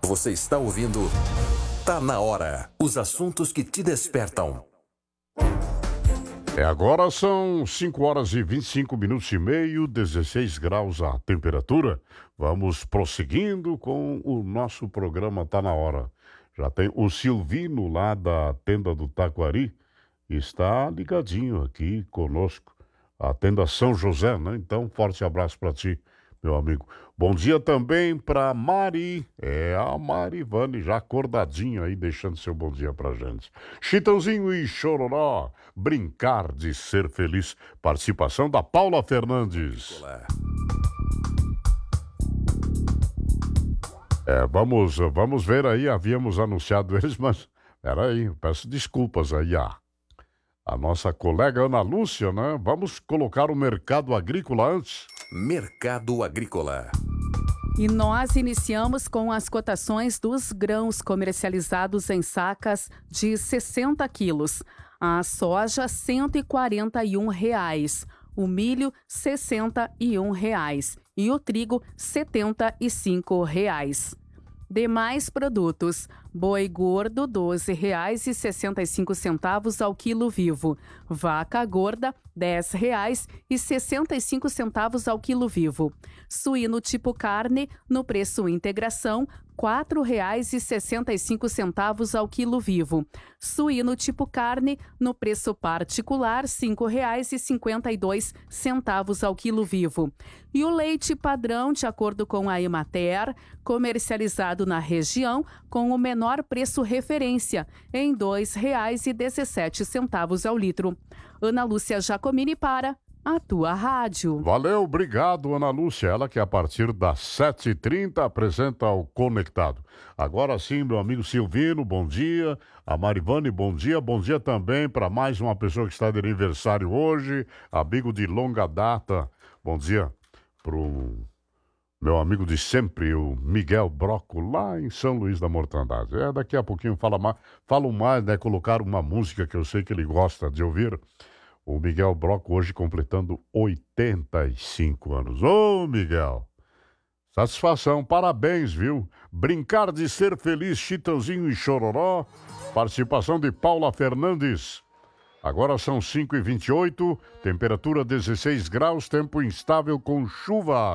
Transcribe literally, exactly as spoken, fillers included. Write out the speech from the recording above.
Você está ouvindo Tá na Hora. Os assuntos que te despertam. É, agora são cinco horas e vinte e cinco minutos e meio, dezesseis graus a temperatura. Vamos prosseguindo com o nosso programa Tá na Hora. Já tem o Silvino lá da tenda do Taquari, está ligadinho aqui conosco. A tenda São José, né? Então, forte abraço para ti, meu amigo. Bom dia também para Mari, é a Mari Vani, já acordadinha aí, deixando seu bom dia pra gente. Chitãozinho e Chororó, brincar de ser feliz. Participação da Paula Fernandes. Olá. É, vamos, vamos ver aí, havíamos anunciado eles, mas peraí, peço desculpas aí, a, a nossa colega Ana Lúcia, né? Vamos colocar o mercado agrícola antes. Mercado Agrícola. E nós iniciamos com as cotações dos grãos comercializados em sacas de sessenta quilos. A soja, cento e quarenta e um reais. O milho, sessenta e um reais. E o trigo, setenta e cinco reais. Demais produtos: boi gordo, doze reais e sessenta e cinco centavos ao quilo vivo. Vaca gorda, dez reais e sessenta e cinco centavos ao quilo vivo. Suíno tipo carne, no preço integração, quatro reais e sessenta e cinco centavos ao quilo vivo. Suíno tipo carne, no preço particular, cinco reais e cinquenta e dois centavos ao quilo vivo. E o leite padrão, de acordo com a Emater, comercializado na região com o menor preço referência, em dois reais e dezessete centavos ao litro. Ana Lúcia Jacomini para a tua rádio. Valeu, obrigado, Ana Lúcia. Ela que a partir das sete e trinta apresenta o Conectado. Agora sim, meu amigo Silvino, bom dia. A Marivane, bom dia. Bom dia também para mais uma pessoa que está de aniversário hoje, amigo de longa data. Bom dia pro meu amigo de sempre, o Miguel Broco, lá em São Luís da Mortandade. É, daqui a pouquinho fala mais, falo mais, né? Colocar uma música que eu sei que ele gosta de ouvir. O Miguel Broco hoje completando oitenta e cinco anos. Ô, Miguel, satisfação, parabéns, viu? Brincar de ser feliz, Chitãozinho e Chororó. Participação de Paula Fernandes. Agora são cinco e vinte e oito, temperatura dezesseis graus, tempo instável com chuva.